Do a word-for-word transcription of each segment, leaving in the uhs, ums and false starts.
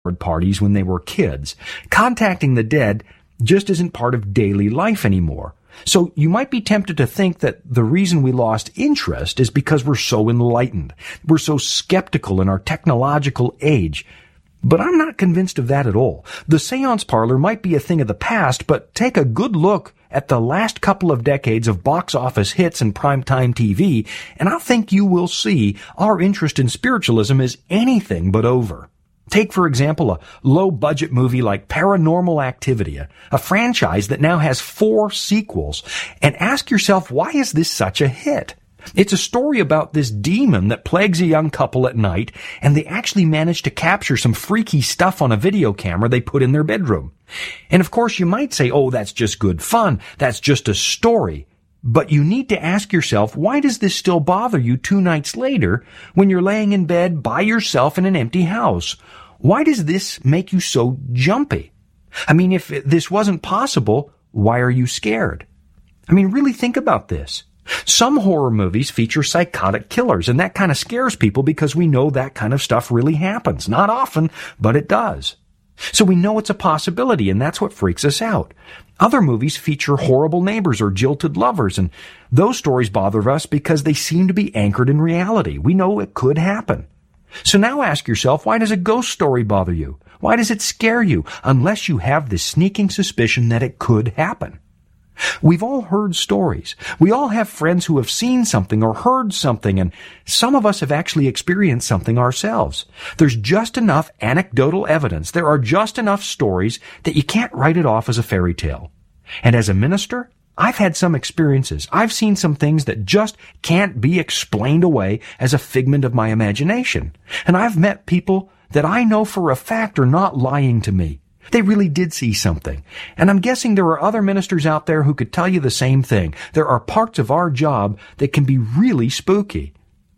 parties when they were kids. Contacting the dead just isn't part of daily life anymore. So you might be tempted to think that the reason we lost interest is because we're so enlightened. We're so skeptical in our technological age. But I'm not convinced of that at all. The seance parlor might be a thing of the past, but take a good look at the last couple of decades of box office hits and primetime T V, and I think you will see our interest in spiritualism is anything but over. Take, for example, a low-budget movie like Paranormal Activity, a, a franchise that now has four sequels, and ask yourself, why is this such a hit? It's a story about this demon that plagues a young couple at night, and they actually manage to capture some freaky stuff on a video camera they put in their bedroom. And of course, you might say, oh, that's just good fun. That's just a story. But you need to ask yourself, why does this still bother you two nights later when you're laying in bed by yourself in an empty house? Why does this make you so jumpy? I mean, if this wasn't possible, why are you scared? I mean, really think about this. Some horror movies feature psychotic killers, and that kind of scares people because we know that kind of stuff really happens. Not often, but it does. So we know it's a possibility, and that's what freaks us out. Other movies feature horrible neighbors or jilted lovers, and those stories bother us because they seem to be anchored in reality. We know it could happen. So now ask yourself, why does a ghost story bother you? Why does it scare you? Unless you have this sneaking suspicion that it could happen. We've all heard stories. We all have friends who have seen something or heard something, and some of us have actually experienced something ourselves. There's just enough anecdotal evidence. There are just enough stories that you can't write it off as a fairy tale. And as a minister, I've had some experiences. I've seen some things that just can't be explained away as a figment of my imagination. And I've met people that I know for a fact are not lying to me. They really did see something. And I'm guessing there are other ministers out there who could tell you the same thing. There are parts of our job that can be really spooky.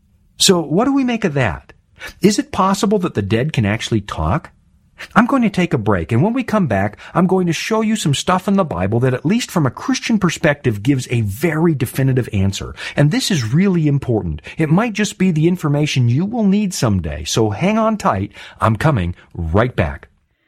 So what do we make of that? Is it possible that the dead can actually talk? I'm going to take a break, and when we come back, I'm going to show you some stuff in the Bible that, at least from a Christian perspective, gives a very definitive answer. And this is really important. It might just be the information you will need someday, so hang on tight. I'm coming right back.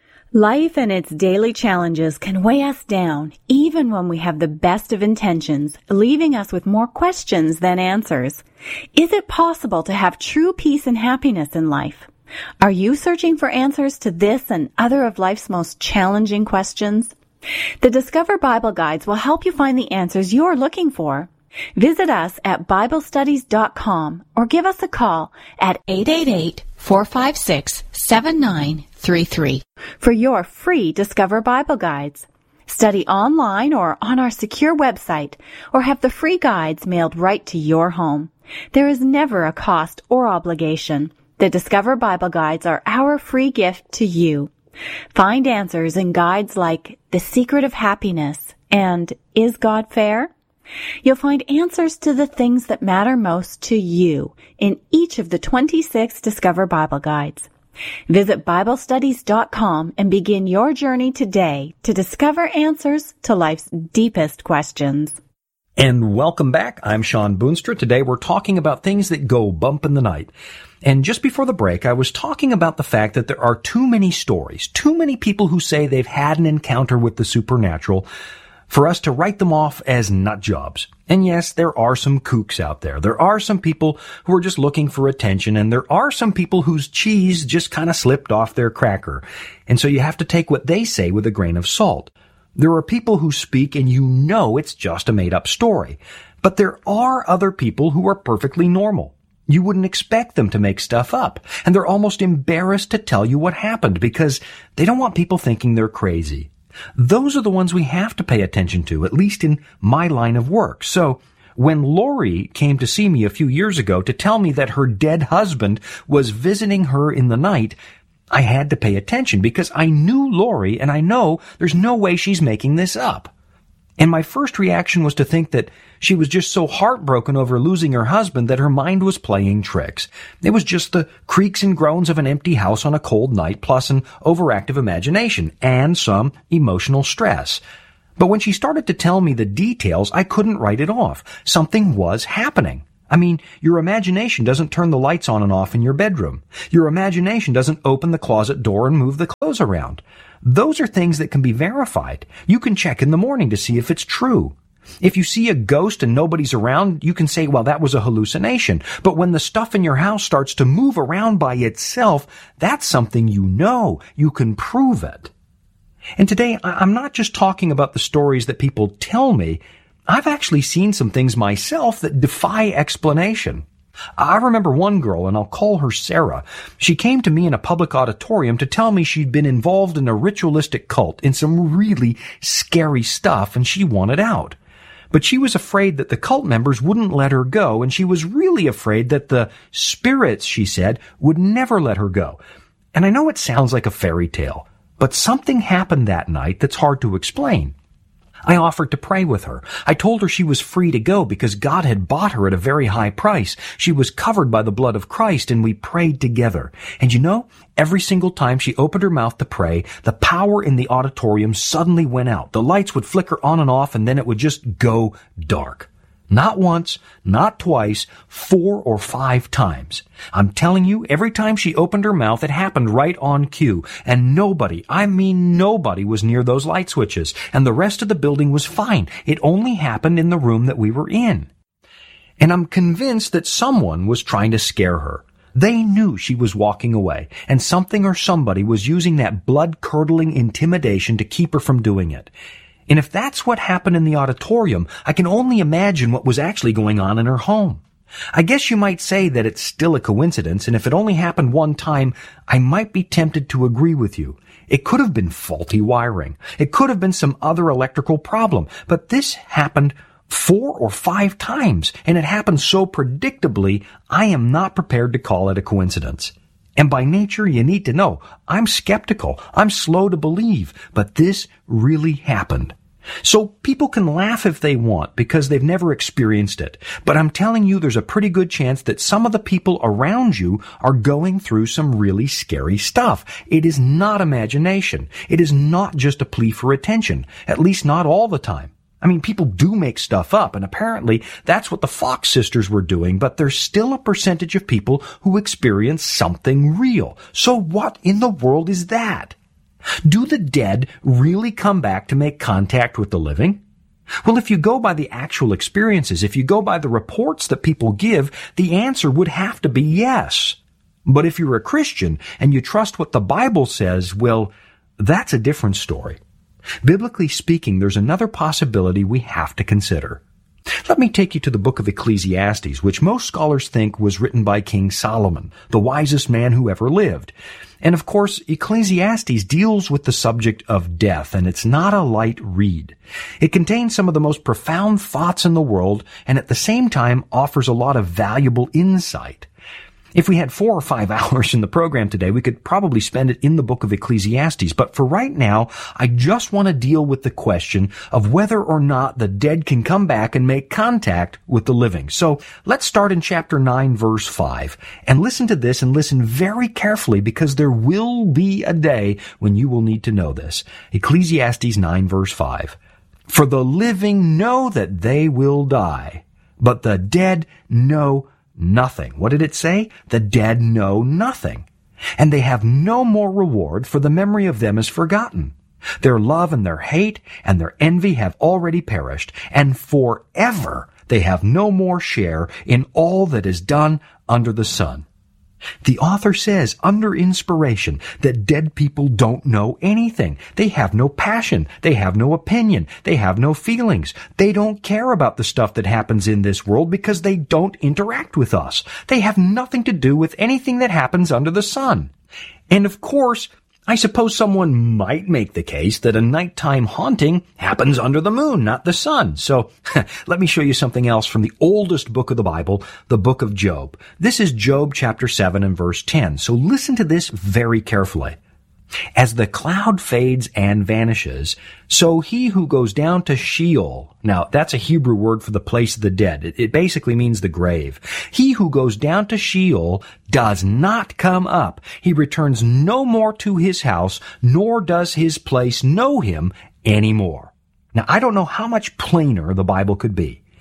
Life and its daily challenges can weigh us down, even when we have the best of intentions, leaving us with more questions than answers. Is it possible to have true peace and happiness in life? Are you searching for answers to this and other of life's most challenging questions? The Discover Bible Guides will help you find the answers you're looking for. Visit us at Bible Studies dot com or give us a call at eight eight eight, four five six, seven nine three three for your free Discover Bible Guides. Study online or on our secure website, or have the free guides mailed right to your home. There is never a cost or obligation. The Discover Bible Guides are our free gift to you. Find answers in guides like The Secret of Happiness and Is God Fair? You'll find answers to the things that matter most to you in each of the twenty-six Discover Bible Guides. Visit Bible Studies dot com and begin your journey today to discover answers to life's deepest questions. And welcome back. I'm Sean Boonstra. Today we're talking about things that go bump in the night. And just before the break, I was talking about the fact that there are too many stories, too many people who say they've had an encounter with the supernatural for us to write them off as nut jobs. And yes, there are some kooks out there. There are some people who are just looking for attention, and there are some people whose cheese just kind of slipped off their cracker. And so you have to take what they say with a grain of salt. There are people who speak and you know it's just a made-up story. But there are other people who are perfectly normal. You wouldn't expect them to make stuff up. And they're almost embarrassed to tell you what happened because they don't want people thinking they're crazy. Those are the ones we have to pay attention to, at least in my line of work. So when Lori came to see me a few years ago to tell me that her dead husband was visiting her in the night, I had to pay attention because I knew Lori and I know there's no way she's making this up. And my first reaction was to think that she was just so heartbroken over losing her husband that her mind was playing tricks. It was just the creaks and groans of an empty house on a cold night, plus an overactive imagination and some emotional stress. But when she started to tell me the details, I couldn't write it off. Something was happening. I mean, your imagination doesn't turn the lights on and off in your bedroom. Your imagination doesn't open the closet door and move the clothes around. Those are things that can be verified. You can check in the morning to see if it's true. If you see a ghost and nobody's around, you can say, well, that was a hallucination. But when the stuff in your house starts to move around by itself, that's something you know. You can prove it. And today, I'm not just talking about the stories that people tell me. I've actually seen some things myself that defy explanation. I remember one girl, and I'll call her Sarah. She came to me in a public auditorium to tell me she'd been involved in a ritualistic cult in some really scary stuff, and she wanted out. But she was afraid that the cult members wouldn't let her go, and she was really afraid that the spirits, she said, would never let her go. And I know it sounds like a fairy tale, but something happened that night that's hard to explain. I offered to pray with her. I told her she was free to go because God had bought her at a very high price. She was covered by the blood of Christ, and we prayed together. And you know, every single time she opened her mouth to pray, the power in the auditorium suddenly went out. The lights would flicker on and off, and then it would just go dark. Not once, not twice, four or five times. I'm telling you, every time she opened her mouth, it happened right on cue. And nobody, I mean nobody, was near those light switches. And the rest of the building was fine. It only happened in the room that we were in. And I'm convinced that someone was trying to scare her. They knew she was walking away, and something or somebody was using that blood-curdling intimidation to keep her from doing it. And if that's what happened in the auditorium, I can only imagine what was actually going on in her home. I guess you might say that it's still a coincidence, and if it only happened one time, I might be tempted to agree with you. It could have been faulty wiring. It could have been some other electrical problem, but this happened four or five times, and it happened so predictably, I am not prepared to call it a coincidence. And by nature, you need to know, I'm skeptical. I'm slow to believe, but this really happened. So people can laugh if they want because they've never experienced it. But I'm telling you, there's a pretty good chance that some of the people around you are going through some really scary stuff. It is not imagination. It is not just a plea for attention, at least not all the time. I mean, people do make stuff up, and apparently that's what the Fox sisters were doing, but there's still a percentage of people who experience something real. So what in the world is that? Do the dead really come back to make contact with the living? Well, if you go by the actual experiences, if you go by the reports that people give, the answer would have to be yes. But if you're a Christian and you trust what the Bible says, well, that's a different story. Biblically speaking, there's another possibility we have to consider. Let me take you to the book of Ecclesiastes, which most scholars think was written by King Solomon, the wisest man who ever lived. And of course, Ecclesiastes deals with the subject of death, and it's not a light read. It contains some of the most profound thoughts in the world, and at the same time offers a lot of valuable insight. If we had four or five hours in the program today, we could probably spend it in the book of Ecclesiastes. But for right now, I just want to deal with the question of whether or not the dead can come back and make contact with the living. So let's start in chapter nine, verse five. And listen to this and listen very carefully because there will be a day when you will need to know this. Ecclesiastes nine, verse five. For the living know that they will die, but the dead know nothing. What did it say? The dead know nothing. And they have no more reward, for the memory of them is forgotten. Their love and their hate and their envy have already perished, and forever they have no more share in all that is done under the sun. The author says, under inspiration, that dead people don't know anything. They have no passion. They have no opinion. They have no feelings. They don't care about the stuff that happens in this world because they don't interact with us. They have nothing to do with anything that happens under the sun. And of course, I suppose someone might make the case that a nighttime haunting happens under the moon, not the sun. So let me show you something else from the oldest book of the Bible, the book of Job. This is Job chapter seven and verse ten. So listen to this very carefully. As the cloud fades and vanishes, so he who goes down to Sheol, now that's a Hebrew word for the place of the dead. It, it basically means the grave. He who goes down to Sheol does not come up. He returns no more to his house, nor does his place know him anymore. Now, I don't know how much plainer the Bible could be.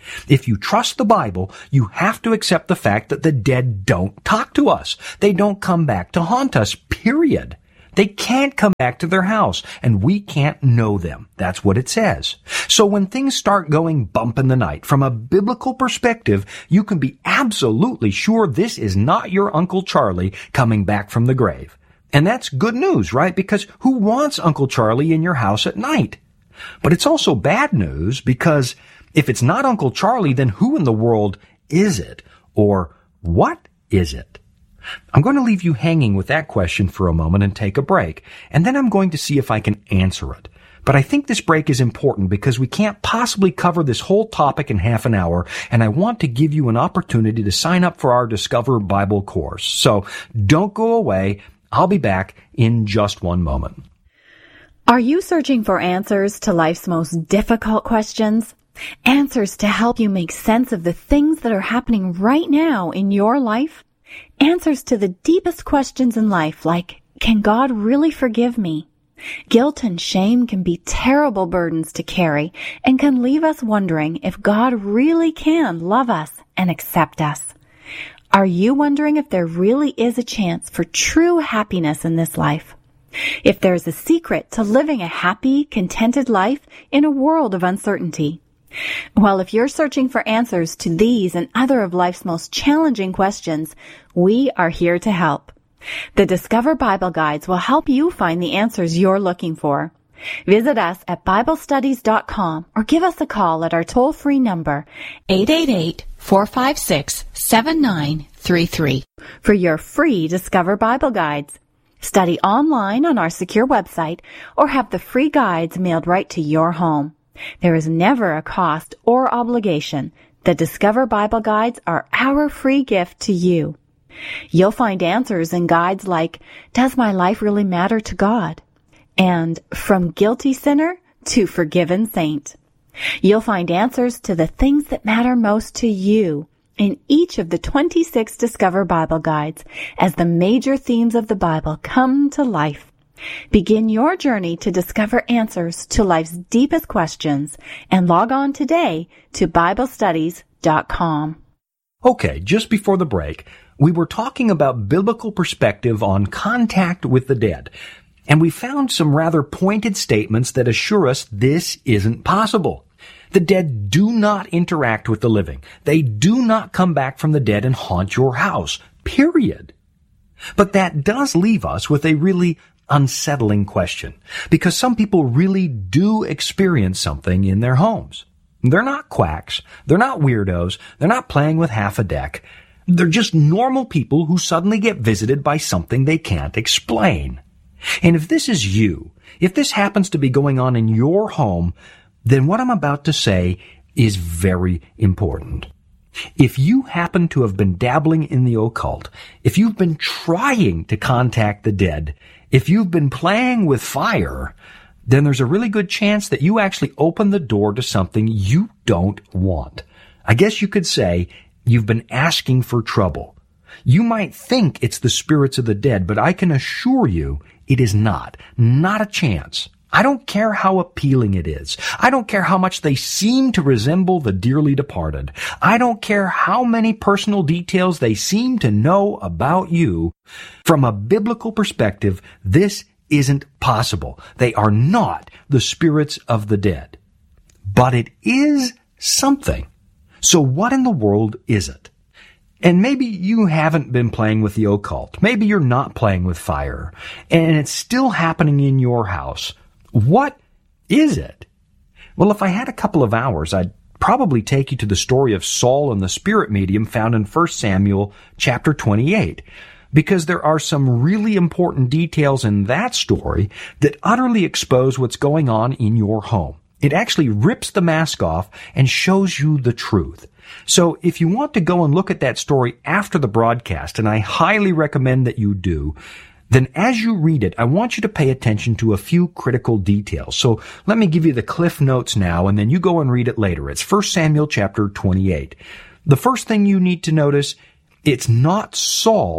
If you trust the Bible, you have to accept the fact that the dead don't talk to us. They don't come back to haunt us, period. They can't come back to their house, and we can't know them. That's what it says. So when things start going bump in the night, from a biblical perspective, you can be absolutely sure this is not your Uncle Charlie coming back from the grave. And that's good news, right? Because who wants Uncle Charlie in your house at night? But it's also bad news because if it's not Uncle Charlie, then who in the world is it? Or what is it? I'm going to leave you hanging with that question for a moment and take a break, and then I'm going to see if I can answer it. But I think this break is important because we can't possibly cover this whole topic in half an hour, and I want to give you an opportunity to sign up for our Discover Bible course. So don't go away. I'll be back in just one moment. Are you searching for answers to life's most difficult questions? Answers to help you make sense of the things that are happening right now in your life? Answers to the deepest questions in life, like, can God really forgive me? Guilt and shame can be terrible burdens to carry and can leave us wondering if God really can love us and accept us. Are you wondering if there really is a chance for true happiness in this life? If there's a secret to living a happy, contented life in a world of uncertainty? Well, if you're searching for answers to these and other of life's most challenging questions, we are here to help. The Discover Bible Guides will help you find the answers you're looking for. Visit us at Bible Studies dot com or give us a call at our toll-free number, eight eight eight, four five six, seven nine three three, for your free Discover Bible Guides. Study online on our secure website or have the free guides mailed right to your home. There is never a cost or obligation. The Discover Bible Guides are our free gift to you. You'll find answers in guides like, Does my life really matter to God? And From Guilty Sinner to Forgiven Saint. You'll find answers to the things that matter most to you in each of the twenty-six Discover Bible Guides as the major themes of the Bible come to life. Begin your journey to discover answers to life's deepest questions and log on today to Bible Studies dot com. Okay, just before the break, we were talking about biblical perspective on contact with the dead, and we found some rather pointed statements that assure us this isn't possible. The dead do not interact with the living. They do not come back from the dead and haunt your house, period. But that does leave us with a really unsettling question, because some people really do experience something in their homes. They're not quacks. They're not weirdos. They're not playing with half a deck. They're just normal people who suddenly get visited by something they can't explain. And if this is you, if this happens to be going on in your home, then what I'm about to say is very important. If you happen to have been dabbling in the occult, if you've been trying to contact the dead, if you've been playing with fire, then there's a really good chance that you actually open the door to something you don't want. I guess you could say you've been asking for trouble. You might think it's the spirits of the dead, but I can assure you it is not. Not a chance. I don't care how appealing it is. I don't care how much they seem to resemble the dearly departed. I don't care how many personal details they seem to know about you. From a biblical perspective, this isn't possible. They are not the spirits of the dead. But it is something. So what in the world is it? And maybe you haven't been playing with the occult. Maybe you're not playing with fire. And it's still happening in your house. What is it? Well, if I had a couple of hours, I'd probably take you to the story of Saul and the spirit medium found in First Samuel chapter twenty-eight, because there are some really important details in that story that utterly expose what's going on in your home. It actually rips the mask off and shows you the truth. So if you want to go and look at that story after the broadcast, and I highly recommend that you do, then as you read it, I want you to pay attention to a few critical details. So let me give you the Cliff Notes now, and then you go and read it later. It's First Samuel chapter twenty-eight. The first thing you need to notice, it's not Saul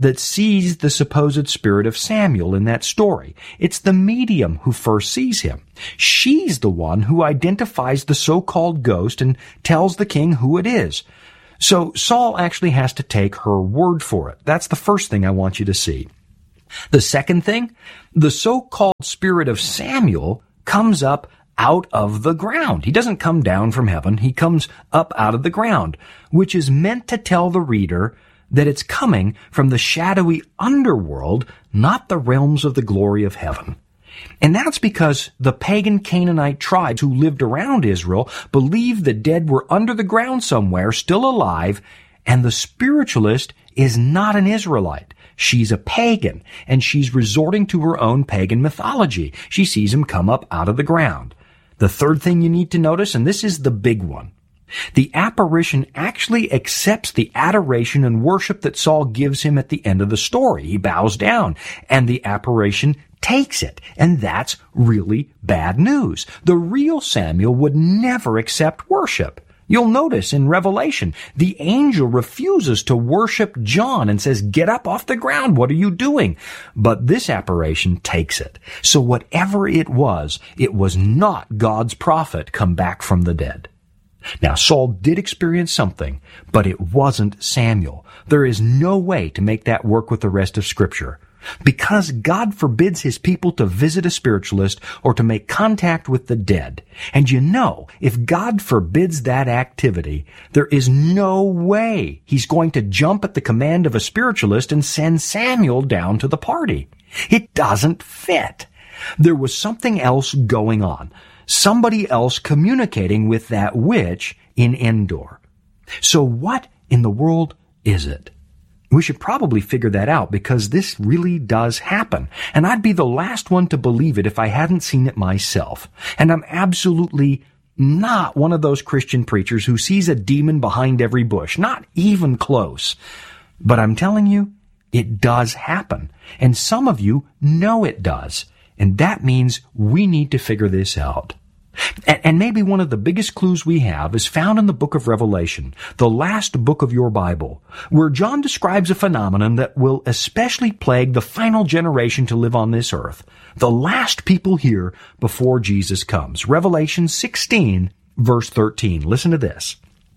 that sees the supposed spirit of Samuel in that story. It's the medium who first sees him. She's the one who identifies the so-called ghost and tells the king who it is. So Saul actually has to take her word for it. That's the first thing I want you to see. The second thing, the so-called spirit of Samuel comes up out of the ground. He doesn't come down from heaven. He comes up out of the ground, which is meant to tell the reader that it's coming from the shadowy underworld, not the realms of the glory of heaven. And that's because the pagan Canaanite tribes who lived around Israel believed the dead were under the ground somewhere, still alive, and the spiritualist is not an Israelite. She's a pagan, and she's resorting to her own pagan mythology. She sees him come up out of the ground. The third thing you need to notice, and this is the big one, the apparition actually accepts the adoration and worship that Saul gives him at the end of the story. He bows down, and the apparition takes it, and that's really bad news. The real Samuel would never accept worship. You'll notice in Revelation, the angel refuses to worship John and says, "Get up off the ground. What are you doing?" But this apparition takes it. So whatever it was, it was not God's prophet come back from the dead. Now, Saul did experience something, but it wasn't Samuel. There is no way to make that work with the rest of Scripture. Because God forbids his people to visit a spiritualist or to make contact with the dead. And you know, if God forbids that activity, there is no way he's going to jump at the command of a spiritualist and send Samuel down to the party. It doesn't fit. There was something else going on. Somebody else communicating with that witch in Endor. So what in the world is it? We should probably figure that out because this really does happen. And I'd be the last one to believe it if I hadn't seen it myself. And I'm absolutely not one of those Christian preachers who sees a demon behind every bush. Not even close. But I'm telling you, it does happen. And some of you know it does. And that means we need to figure this out. And maybe one of the biggest clues we have is found in the book of Revelation, the last book of your Bible, where John describes a phenomenon that will especially plague the final generation to live on this earth, the last people here before Jesus comes. Revelation sixteen, verse thirteen. Listen to this.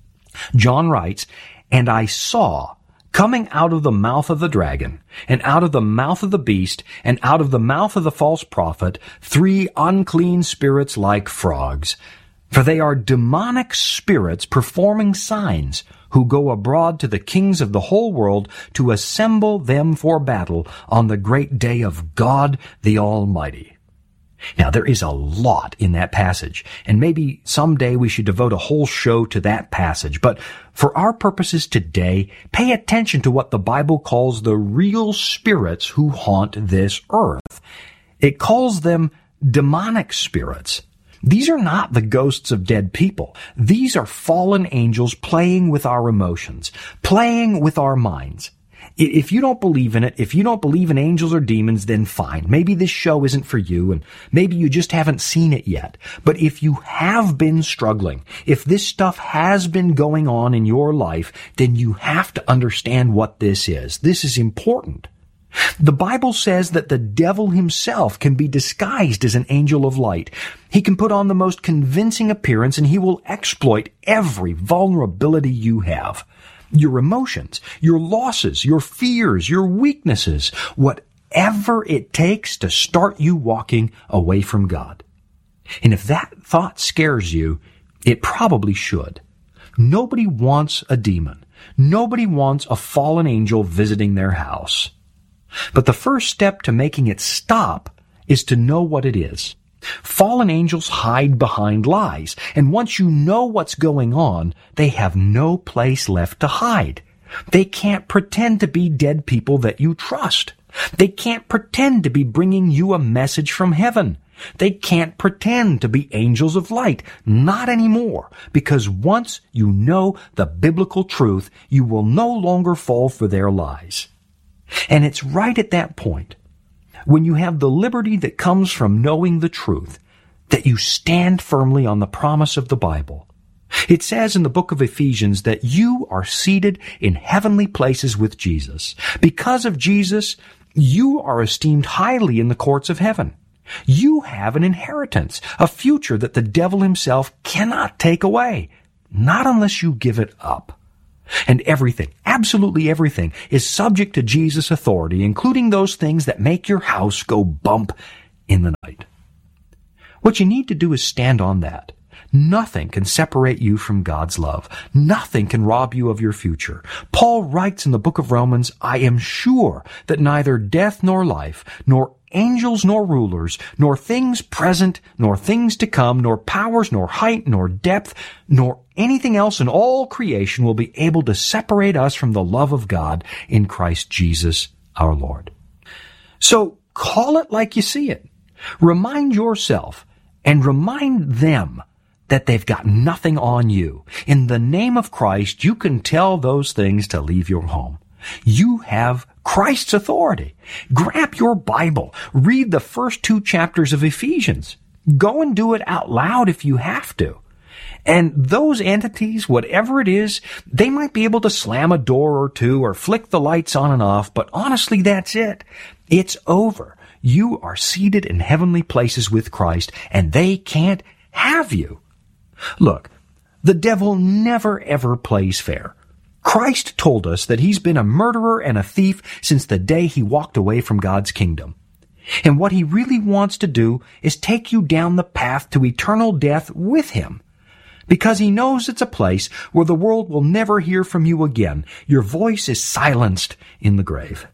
John writes, "And I saw, coming out of the mouth of the dragon, and out of the mouth of the beast, and out of the mouth of the false prophet, three unclean spirits like frogs. For they are demonic spirits performing signs, who go abroad to the kings of the whole world to assemble them for battle on the great day of God the Almighty." Now, there is a lot in that passage, and maybe someday we should devote a whole show to that passage. But for our purposes today, pay attention to what the Bible calls the real spirits who haunt this earth. It calls them demonic spirits. These are not the ghosts of dead people. These are fallen angels playing with our emotions, playing with our minds. If you don't believe in it, if you don't believe in angels or demons, then fine. Maybe this show isn't for you, and maybe you just haven't seen it yet. But if you have been struggling, if this stuff has been going on in your life, then you have to understand what this is. This is important. The Bible says that the devil himself can be disguised as an angel of light. He can put on the most convincing appearance, and he will exploit every vulnerability you have. Your emotions, your losses, your fears, your weaknesses, whatever it takes to start you walking away from God. And if that thought scares you, it probably should. Nobody wants a demon. Nobody wants a fallen angel visiting their house. But the first step to making it stop is to know what it is. Fallen angels hide behind lies, and once you know what's going on, they have no place left to hide. They can't pretend to be dead people that you trust. They can't pretend to be bringing you a message from heaven. They can't pretend to be angels of light. Not anymore, because once you know the biblical truth, you will no longer fall for their lies. And it's right at that point, when you have the liberty that comes from knowing the truth, that you stand firmly on the promise of the Bible. It says in the book of Ephesians that you are seated in heavenly places with Jesus. Because of Jesus, you are esteemed highly in the courts of heaven. You have an inheritance, a future that the devil himself cannot take away, not unless you give it up. And everything, absolutely everything, is subject to Jesus' authority, including those things that make your house go bump in the night. What you need to do is stand on that. Nothing can separate you from God's love. Nothing can rob you of your future. Paul writes in the book of Romans, I am sure that neither death nor life, nor angels nor rulers, nor things present, nor things to come, nor powers, nor height, nor depth, nor anything else in all creation will be able to separate us from the love of God in Christ Jesus our Lord. So call it like you see it. Remind yourself and remind them that they've got nothing on you. In the name of Christ, you can tell those things to leave your home. You have Christ's authority. Grab your Bible. Read the first two chapters of Ephesians. Go and do it out loud if you have to. And those entities, whatever it is, they might be able to slam a door or two or flick the lights on and off, but honestly, that's it. It's over. You are seated in heavenly places with Christ, and they can't have you. Look, the devil never ever plays fair. Christ told us that he's been a murderer and a thief since the day he walked away from God's kingdom. And what he really wants to do is take you down the path to eternal death with him. Because he knows it's a place where the world will never hear from you again. Your voice is silenced in the grave.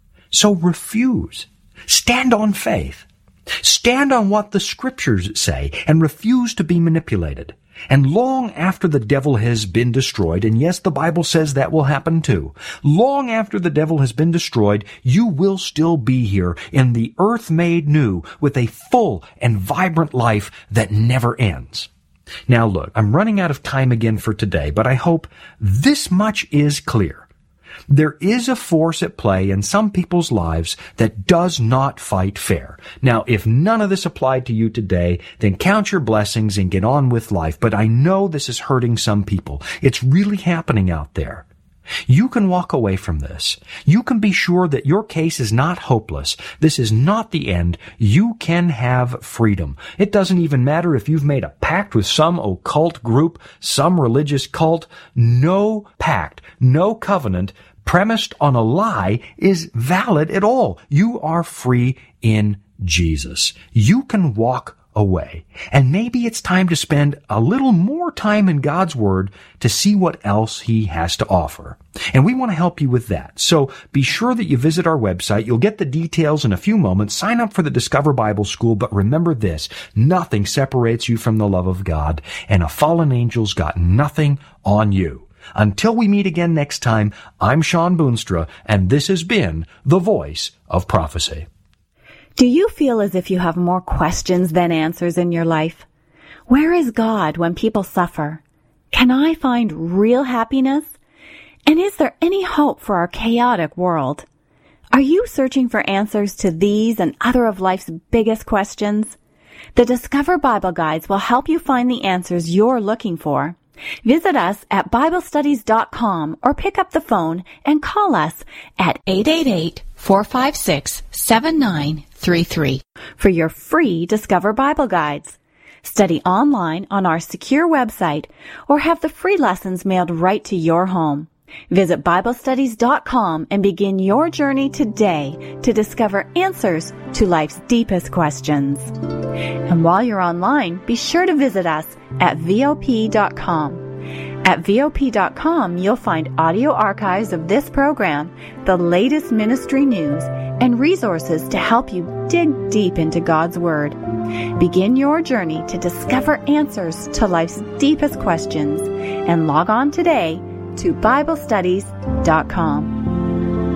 So refuse. Stand on faith. Stand on what the Scriptures say and refuse to be manipulated. And long after the devil has been destroyed, and yes, the Bible says that will happen too, long after the devil has been destroyed, you will still be here in the earth made new with a full and vibrant life that never ends. Now look, I'm running out of time again for today, but I hope this much is clear. There is a force at play in some people's lives that does not fight fair. Now, if none of this applied to you today, then count your blessings and get on with life. But I know this is hurting some people. It's really happening out there. You can walk away from this. You can be sure that your case is not hopeless. This is not the end. You can have freedom. It doesn't even matter if you've made a pact with some occult group, some religious cult. No pact, no covenant premised on a lie is valid at all. You are free in Jesus. You can walk away. And maybe it's time to spend a little more time in God's Word to see what else He has to offer. And we want to help you with that. So be sure that you visit our website. You'll get the details in a few moments. Sign up for the Discover Bible School, but remember this, nothing separates you from the love of God, and a fallen angel's got nothing on you. Until we meet again next time, I'm Sean Boonstra, and this has been The Voice of Prophecy. Do you feel as if you have more questions than answers in your life? Where is God when people suffer? Can I find real happiness? And is there any hope for our chaotic world? Are you searching for answers to these and other of life's biggest questions? The Discover Bible Guides will help you find the answers you're looking for. Visit us at Bible Studies dot com or pick up the phone and call us at eight eight eight, four five six, seven nine three three for your free Discover Bible Guides. Study online on our secure website or have the free lessons mailed right to your home. Visit Bible Studies dot com and begin your journey today to discover answers to life's deepest questions. And while you're online, be sure to visit us at V O P dot com. At V O P dot com, you'll find audio archives of this program, the latest ministry news, and resources to help you dig deep into God's Word. Begin your journey to discover answers to life's deepest questions and log on today to Bible Studies dot com.